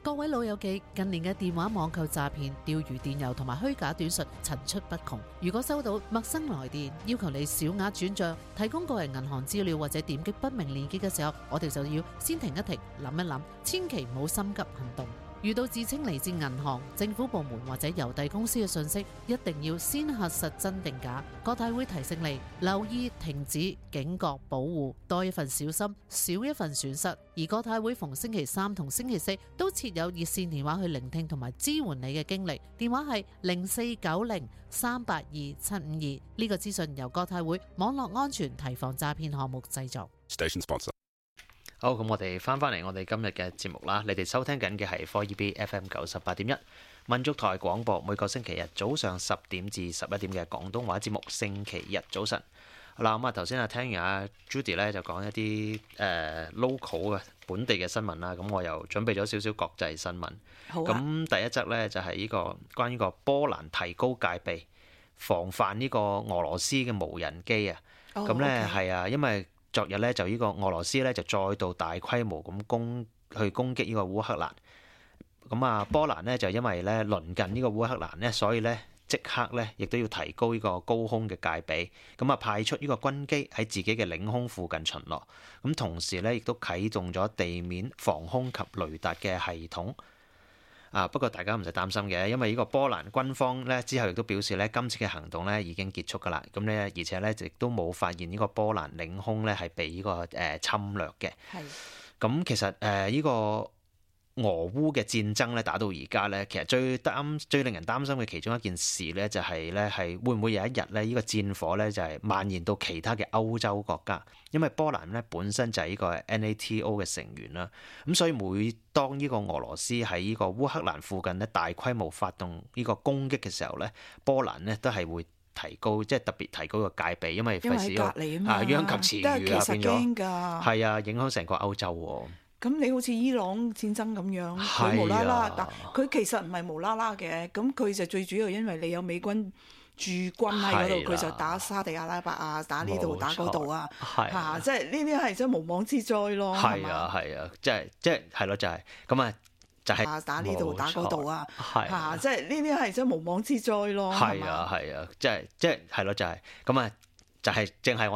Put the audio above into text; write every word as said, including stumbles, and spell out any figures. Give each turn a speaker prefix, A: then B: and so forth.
A: 各位老友記，近年嘅電話網購詐騙、釣魚電郵同埋虛假短訊層出不窮。如果收到陌生來電要求你小額轉帳、提供個人銀行資料或者點擊不明鏈接嘅時候，我哋就要先停一停，諗一諗，千祈唔好心急行動。遇到自稱嚟自銀行、政府部門或者郵遞公司嘅信息，一定要先核實真定假。國泰會提醒你留意、停止、警覺、保護，多一份小心，少一份損失。而國泰會逢星期三同星期四都設有熱線電話去聆聽同埋支援你嘅經歷，電話係零四九零三八二七五二。呢個資訊由國泰會網絡安全提防詐騙項目製作。
B: Station sponsor。
C: 好，咁我哋翻返嚟我哋今日嘅節目啦。你哋收聽緊嘅係科 E B F M 九十八點一民族台廣播，每個星期日早上十點至十一點嘅廣東話節目。星期日早晨，好啦，咁啊頭先啊聽完阿 Judy 咧就講一啲誒、呃、local 嘅本地嘅新聞啦，咁我又準備咗少少國際新聞。
D: 好啊。
C: 咁第一則咧就係呢個關於個波蘭提高戒備，防範呢個俄羅斯嘅無人機啊。咁咧係啊，因為昨日咧就呢個俄羅斯咧就再度大規模咁攻去攻擊呢個烏克蘭，咁啊波蘭呢，就因為咧鄰近呢個烏克蘭呢，所以咧即刻咧亦都要提高呢個高空嘅戒備，咁啊派出呢個軍機喺自己嘅領空附近巡邏，咁同時咧亦都啟動咗地面防空及雷達嘅系統。啊！不過大家唔使擔心嘅，因為呢個波蘭軍方咧之後亦都表示咧，今次嘅行動咧已經結束㗎啦。咁咧，而且咧亦都冇發現呢個波蘭領空咧係被呢、這個誒、呃、侵略嘅。係。咁其實誒呢、呃這個俄烏嘅戰爭咧打到而家咧，其實最擔最令人擔心嘅其中一件事咧，就係咧係會唔會有一日咧呢個戰火咧就係蔓延到其他嘅歐洲國家，因為波蘭咧本身就係呢個 N A T O 嘅成員啦，咁所以每當呢個俄羅斯喺呢個烏克蘭附近咧大規模發動呢個攻擊嘅時候咧，波蘭咧都係會提高，即係特別提高個戒備，因為費事啊殃及池魚啊變咗，係啊影響成個歐洲喎。
D: 咁你好似伊朗戰爭咁樣，佢無啦啦，但佢其實唔係無啦啦嘅，咁佢就最主要因為你有美軍駐軍喺嗰度，佢就打沙地阿拉伯啊，打呢度打嗰度啊，嚇，即係呢啲係真係無妄之災咯，
C: 係啊係啊，即係即係係咯，就係咁啊，就係
D: 打呢度打嗰度啊，嚇，即係呢啲係真係無妄之災咯，
C: 係啊係啊，即係即係係咯，就係咁啊，就係淨係我。